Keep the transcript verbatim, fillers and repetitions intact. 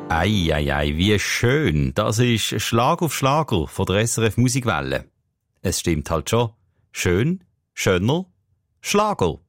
Ei, ei, ei, wie schön. Das ist Schlag auf Schlager von der S R F Musikwelle. Es stimmt halt schon. Schön, schöner, Schlager.